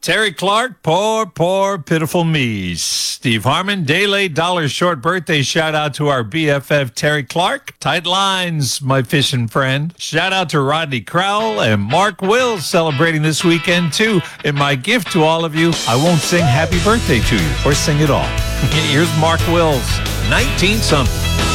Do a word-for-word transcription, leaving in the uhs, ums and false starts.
Terry Clark, poor, poor, pitiful me. Steve Harmon, day late, dollar short birthday shout out to our B F F, Terry Clark. Tight lines, my fishing friend. Shout out to Rodney Crowell and Mark Wills celebrating this weekend, too. And my gift to all of you, I won't sing happy birthday to you or sing it all. Here's Mark Wills, nineteen something.